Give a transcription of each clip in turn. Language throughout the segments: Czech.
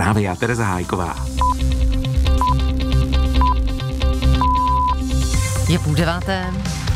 Zprávy a Tereza Hájková. Je 8:30.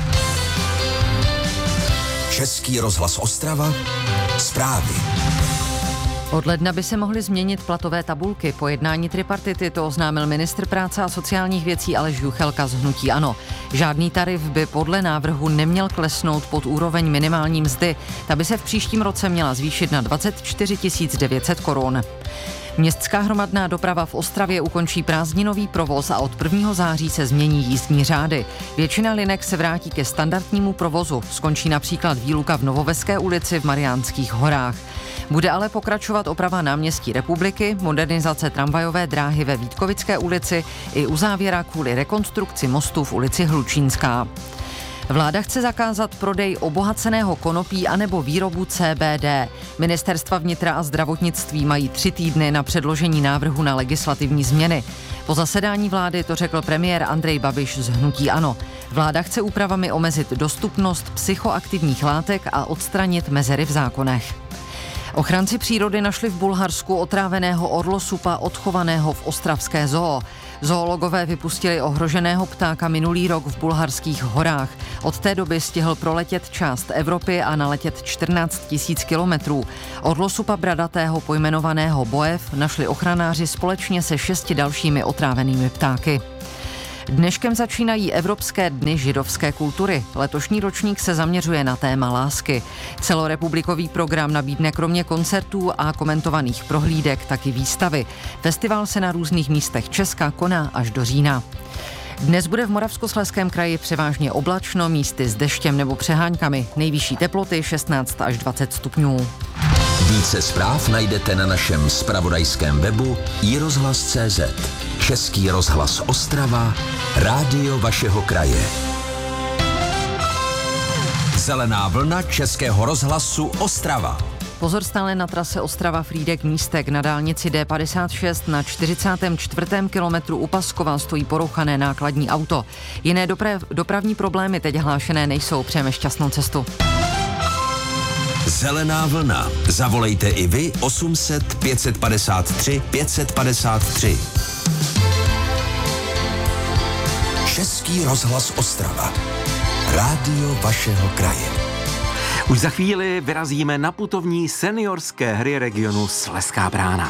Český rozhlas Ostrava. Zprávy. Od ledna by se mohly změnit platové tabulky. Po jednání tripartity to oznámil ministr práce a sociálních věcí Aleš Juchelka z hnutí ANO. Žádný tarif by podle návrhu neměl klesnout pod úroveň minimální mzdy. Ta by se v příštím roce měla zvýšit na 24 900 korun. Městská hromadná doprava v Ostravě ukončí prázdninový provoz a od 1. září se změní jízdní řády. Většina linek se vrátí ke standardnímu provozu. Skončí například výluka v Novoveské ulici v Mariánských horách. Bude ale pokračovat oprava náměstí Republiky, modernizace tramvajové dráhy ve Vítkovické ulici i uzávěra kvůli rekonstrukci mostu v ulici Hlučínská. Vláda chce zakázat prodej obohaceného konopí anebo výrobu CBD. Ministerstva vnitra a zdravotnictví mají 3 týdny na předložení návrhu na legislativní změny. Po zasedání vlády to řekl premiér Andrej Babiš z hnutí ANO. Vláda chce úpravami omezit dostupnost psychoaktivních látek a odstranit mezery v zákonech. Ochránci přírody našli v Bulharsku otráveného orlosupa odchovaného v ostravské zoo. Zoologové vypustili ohroženého ptáka minulý rok v bulharských horách. Od té doby stihl proletět část Evropy a naletět 14 000 kilometrů. Orlosupa bradatého pojmenovaného Boev našli ochranáři společně se 6 dalšími otrávenými ptáky. Dneškem začínají Evropské dny židovské kultury. Letošní ročník se zaměřuje na téma lásky. Celorepublikový program nabídne kromě koncertů a komentovaných prohlídek taky výstavy. Festival se na různých místech Česka koná až do října. Dnes bude v Moravskoslezském kraji převážně oblačno, místy s deštěm nebo přeháňkami. Nejvyšší teploty 16 až 20 stupňů. Více zpráv najdete na našem zpravodajském webu iRozhlas.cz. Český rozhlas Ostrava, rádio vašeho kraje. Zelená vlna Českého rozhlasu Ostrava. Pozor stále na trase Ostrava-Frýdek-Místek. Na dálnici D56 na 44. kilometru u Paskova stojí porouchané nákladní auto. Jiné dopravní problémy teď hlášené nejsou. Přejeme šťastnou cestu. Zelená vlna. Zavolejte i vy 800 553 553. Český rozhlas Ostrava. Rádio vašeho kraje. Už za chvíli vyrazíme na putovní seniorské hry regionu Slezská Brána.